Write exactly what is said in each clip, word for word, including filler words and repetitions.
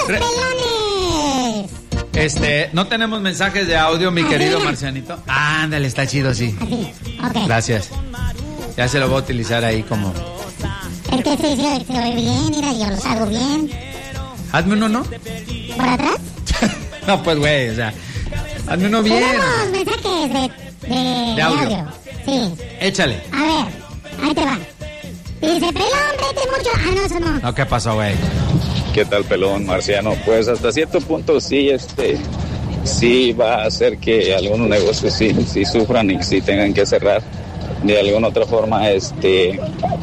Re- pelones! Este, no tenemos mensajes de audio, mi ¿Ah, querido sí? Marcianito. Ah, ándale, está chido, sí. Así, ok. Gracias. Ya se lo voy a utilizar ahí como... El que se, se, se ve bien, mira, yo lo hago bien. Hazme uno, ¿no? ¿Por atrás? No, pues, güey, o sea... Hazme uno bien. Tenemos mensajes de, de, De audio. Sí. Échale. A ver, ahí te va. Dice, pelón, vete mucho. Ah, no, eso no. No, ¿qué pasó, güey? ¿Qué tal, pelón, Marciano? Pues hasta cierto punto sí, este, sí va a hacer que algunos negocios sí, sí sufran y sí tengan que cerrar. De alguna otra forma, este,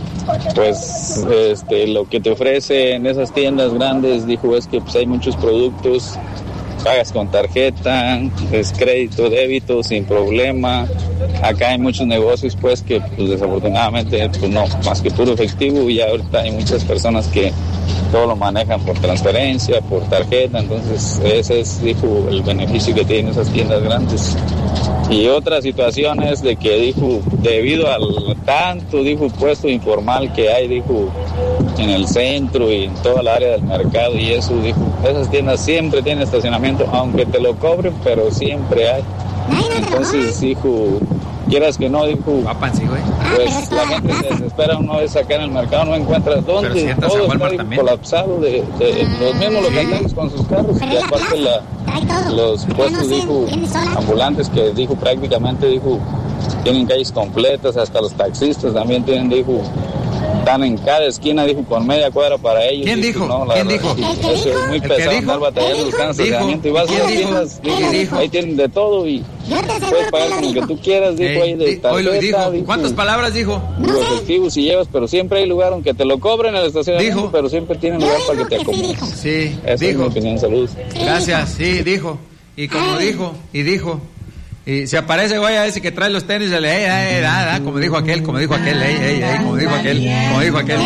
pues, este, lo que te ofrece en esas tiendas grandes, dijo, es que pues hay muchos productos, pagas con tarjeta, es crédito, débito, sin problema. Acá hay muchos negocios, pues, que pues desafortunadamente, pues no, más que puro efectivo, y ahorita hay muchas personas que todo lo manejan por transferencia, por tarjeta, entonces ese es, dijo, el beneficio que tienen esas tiendas grandes. Y otra situación es de que, dijo, debido al tanto, dijo, puesto informal que hay, dijo, en el centro y en toda la área del mercado y eso, dijo, esas tiendas siempre tienen estacionamiento, aunque te lo cobren, pero siempre hay. Entonces, dijo, quieras que no, dijo, Papan, sí, güey. pues la gente se desespera una vez acá en el mercado, no encuentra Pero dónde, sientas a todo Walmart está también. colapsado de, de los mismos locatarios con sus carros, y aparte la, los puestos, dijo, ambulantes que, dijo, prácticamente, dijo, tienen calles completas, hasta los taxistas también tienen, dijo, están en cada esquina, dijo, con media cuadra para ellos. ¿Quién dijo? No, la ¿Quién verdad, dijo? sí, eso es muy ¿El que pesado, dijo? andar batallando buscando estacionamiento, y vas a ¿Quién las dijo? tiendas, dijo, ¿Quién dijo? ahí tienen de todo y puedes pagar con lo que tú quieras, dijo, ahí de Eh, di- hoy lo dijo. tarjeta, dijo, ¿Cuántas palabras dijo? lo efectivo si llevas, pero siempre hay lugar aunque te lo cobren en el estacionamiento, Dijo. pero siempre tienen lugar para que te acomodes. Sí, Esa es mi dijo. opinión, saludos. Gracias, sí, dijo. Y como dijo, y dijo. Y se aparece, güey, a ese que trae los tenis, le, ey, ey, da, da, como dijo aquel, como dijo aquel, ey, ey, ey, como dijo aquel, como dijo aquel.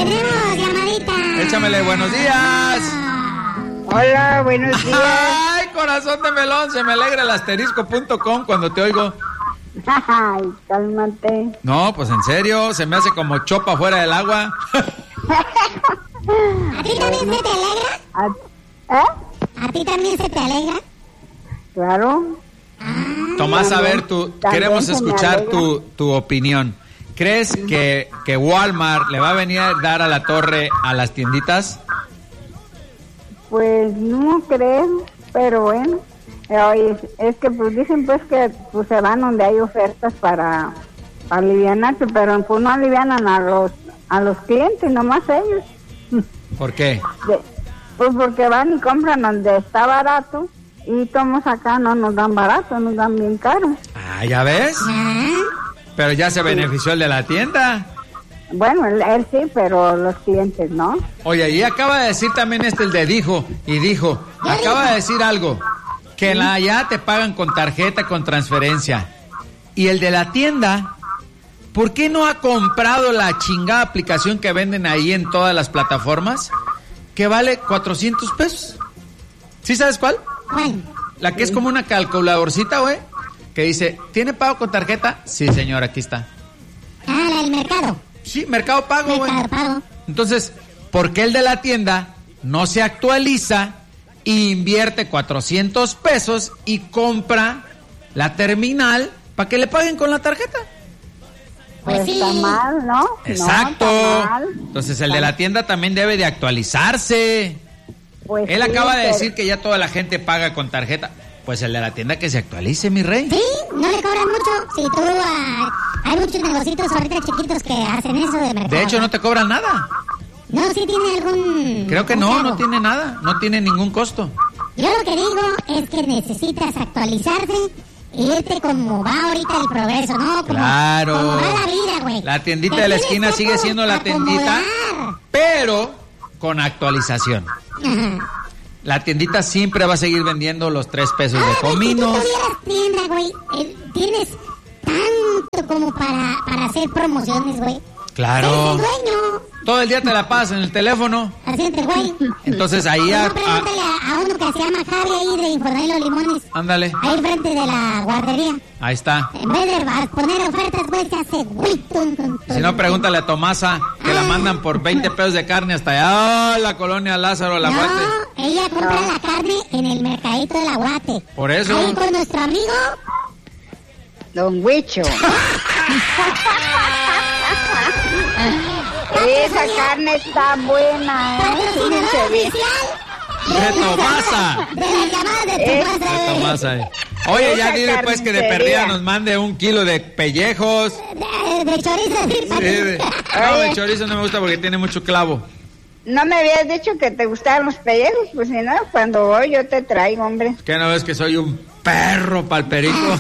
Échamele, buenos días. Hola, buenos días. Ay, corazón de melón, se me alegra el asterisco punto com cuando te oigo. Ay, cálmate. No, pues en serio, se me hace como chopa fuera del agua. ¿A ti también se te alegra? ¿Eh? ¿A ti también se te alegra? Claro. Tomás, a ver, tú, También queremos se me escuchar alegra. tu, tu opinión. ¿Crees que, que Walmart le va a venir a dar a la torre a las tienditas? Pues no creo, pero bueno. Eh, oye, es que pues dicen pues que pues se van donde hay ofertas para, para alivianarse, pero pues no alivianan a los a los clientes, nomás ellos. ¿Por qué? De- pues porque van y compran donde está barato y tomos acá no nos dan barato, nos dan bien caro. Ah, ¿ya ves? Pero ya se benefició el de la tienda. Bueno, él, él sí, pero los clientes no. Oye, y acaba de decir también este el de dijo, y dijo, acaba de decir algo, que en la allá te pagan con tarjeta, con transferencia. Y el de la tienda, ¿por qué no ha comprado la chingada aplicación que venden ahí en todas las plataformas? Que vale cuatrocientos pesos. ¿Sí sabes cuál? La que es como una calculadorcita, güey, que dice, ¿tiene pago con tarjeta? Sí, señor, aquí está. Ah, el mercado. Sí, Mercado Pago, güey. Mercado Pago. Entonces, ¿por qué el de la tienda no se actualiza e invierte cuatrocientos pesos y compra la terminal para que le paguen con la tarjeta? Pues está mal, ¿no? Exacto. No, está mal. Entonces, el de la tienda también debe de actualizarse. Pues Él sí, acaba de pero- decir que ya toda la gente paga con tarjeta. Pues el de la tienda que se actualice, mi rey. Sí, no le cobran mucho. Si tú, ah, hay muchos negocios ahorita chiquitos que hacen eso de mercado. De hecho, no te cobran nada. No, sí tiene algún... Creo que un no, cargo. no tiene nada. No tiene ningún costo. Yo lo que digo es que necesitas actualizarte y irte como va ahorita el progreso, ¿no? Como, Claro. como va la vida, güey. La tiendita Te de la tienes esquina que sigue siendo la tiendita, acomodar. pero con actualización. Ajá. La tiendita siempre va a seguir vendiendo los tres pesos de Ahora, si tú cominos. tuvieras tienda, güey, eh, tienes tanto como para, para hacer promociones, güey. Claro. Eres el dueño. Todo el día te la pasas en el teléfono. Así es, güey. Entonces ahí No, a- pregúntale a, a uno uno que se llama Javi ahí de Infonavit Los Limones. Ándale. Ahí enfrente de la guardería. Ahí está. En vez de poner ofertas, güey, se hace güey. Tum, tum, tum. Si no, pregúntale a Tomasa, que la mandan por veinte pesos de carne hasta allá, la colonia Lázaro, la No, Guate. ella compra la carne en el mercadito de la Guate. Por eso. Ahí con nuestro amigo Don Huicho. Esa carne está buena, ¿eh? patrocinador Fíjense bien. oficial De Tomasa. de las llamadas de Eh, Tomasa. De güey. Tomasa. eh. Oye, ya Esa dile pues que de carnicería. perdida nos mande un kilo de pellejos. De, de chorizo. Sí, de- No, el chorizo no me gusta porque tiene mucho clavo. No me habías dicho que te gustaban los pellejos, pues si no, cuando voy yo te traigo, hombre. ¿Qué no ves que soy un perro pa'l perico?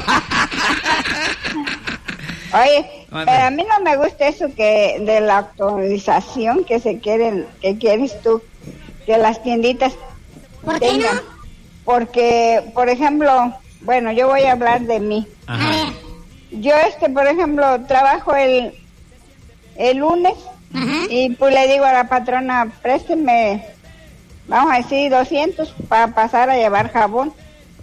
Oye, Mande. pero a mí no me gusta eso que de la actualización que se quieren, que quieres tú, que las tienditas ¿Por qué tengan. no? Porque, por ejemplo, bueno, yo voy a hablar de mí. A Ajá. ver. Yo, este, por ejemplo, trabajo el, el lunes Ajá. y pues le digo a la patrona, présteme, vamos a decir, doscientos para pasar a llevar jabón.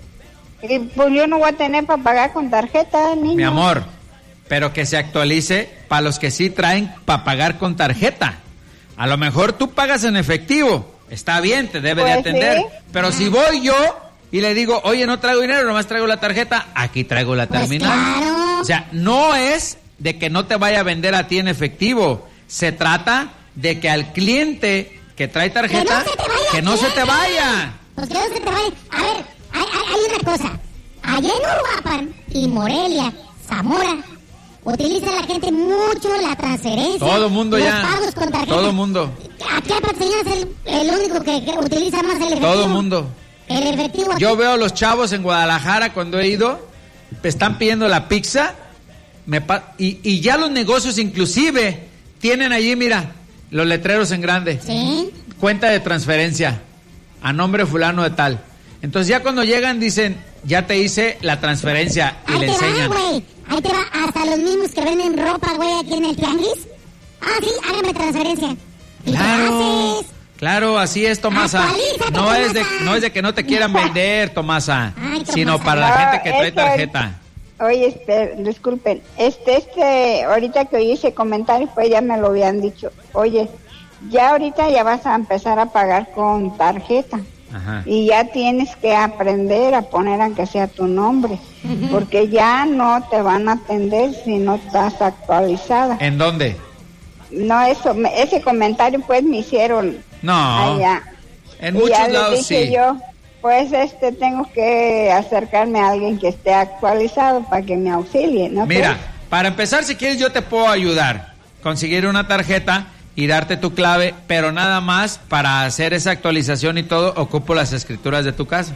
Y pues yo no voy a tener para pagar con tarjeta, niño. Mi amor, pero que se actualice para los que sí traen para pagar con tarjeta. A lo mejor tú pagas en efectivo, está bien, te debe de Pues atender. sí. Pero si voy yo y le digo, oye, no traigo dinero, nomás traigo la tarjeta, aquí traigo la Pues terminal. claro. O sea, no es de que no te vaya a vender a ti en efectivo, se trata de que al cliente que trae tarjeta, Que no se te vaya, que no se te cliente. vaya. Pues que no se te vaya. A ver, hay, hay, hay una cosa. Allá en Uruapan y Morelia, Zamora, utiliza la gente mucho la transferencia. Todo mundo los ya. pagos con tarjeta. Todo mundo. Aquí el señor es el, el único que, que utiliza más el efectivo. Todo mundo. El efectivo. Yo veo a los chavos en Guadalajara cuando he ido, están pidiendo la pizza, me pa- y, y ya los negocios inclusive tienen allí, mira, los letreros en grande. Sí. Cuenta de transferencia, a nombre fulano de tal. Entonces ya cuando llegan dicen, ya te hice la transferencia y Ahí le te enseñan. va, güey. Ahí te va hasta los mismos que venden ropa, güey, aquí en el tianguis. Ah, sí, hágame transferencia. ¿Y Claro, qué haces? claro, así es, Tomasa. Actualízate, No es de, Tomasa. no es de que no te quieran vender, Tomasa, Ay, sino Tomasa. para la No, gente que trae es que- tarjeta. Oye, este, disculpen, este, este, ahorita que oí ese comentario, pues ya me lo habían dicho. Oye, ya ahorita ya vas a empezar a pagar con tarjeta. Ajá. Y ya tienes que aprender a poner aunque sea tu nombre, porque ya no te van a atender si no estás actualizada. ¿En dónde? No, eso, me- ese comentario pues me hicieron No. allá. En Y muchos ya les lados dije sí. yo, pues este, tengo que acercarme a alguien que esté actualizado para que me auxilie, ¿no? Mira, para empezar, si quieres, yo te puedo ayudar. Conseguir una tarjeta y darte tu clave, pero nada más para hacer esa actualización y todo, ocupo las escrituras de tu casa.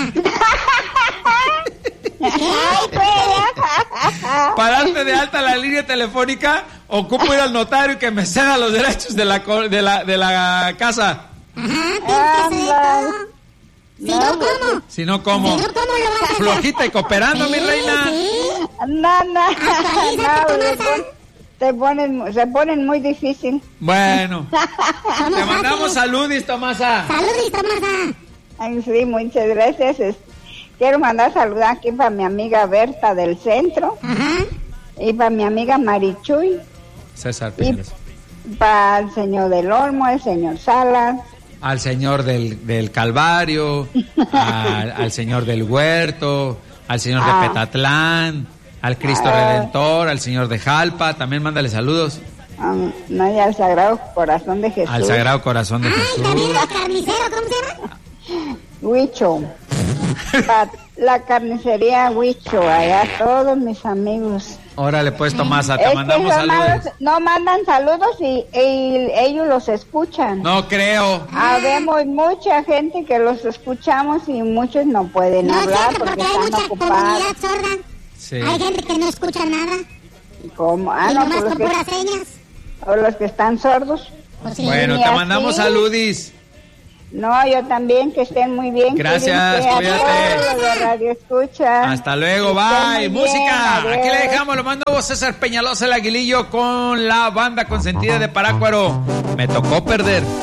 Ay, pues, Para darte de alta la línea telefónica, ocupo ir al notario y que me ceda los derechos de la, co- de la, de la casa. Ajá, tienes que hacer todo. Si no, No, ¿cómo? Si no, ¿cómo? Si no, ¿cómo lo vas a hacer? Flojita y cooperando, mi Sí, reina. sí. no, no, Actualízate, no, se Tomasa. pon- se ponen, se ponen muy difícil. Bueno, ¿Cómo te mandamos haces? saludis, Tomasa. Saludos, Tomasa. Ay, sí, muchas gracias. Es- Quiero mandar saludar aquí para mi amiga Berta del centro Ajá. y para mi amiga Marichuy, César y Pérez. para el señor del Olmo, el señor Salas, Al señor del, del Calvario, al, al señor del Huerto, al señor de Ah. Petatlán, al Cristo Ah. Redentor, al señor de Jalpa, también mándale saludos. um, no, y al Sagrado Corazón de Jesús. Al Sagrado Corazón de Ay, también Jesús. el carnicero, ¿cómo se llama? Huicho. Pa- la carnicería Huicho, allá todos mis amigos. Órale pues, Tomasa, te Es que mandamos son saludos. malos- no mandan saludos y, y ellos los escuchan. No creo. Habemos mucha gente que los escuchamos y muchos no pueden No es hablar cierto, porque porque hay están mucha ocupados. comunidad sorda. Sí. Hay gente que no escucha nada. ¿Cómo? Ah, y no, nomás pues con los puras que, señas. o los que están sordos. Pues sí. Bueno, ni te así. mandamos saludis. No, yo también, que estén muy bien. Gracias, Cuídense a cuídate. todos los de Radio Escucha. Hasta luego, Que estén bye. muy Música. bien, Aquí le adiós. dejamos, lo mando César Peñalosa el Aguilillo con la banda consentida de Parácuaro. Me tocó perder.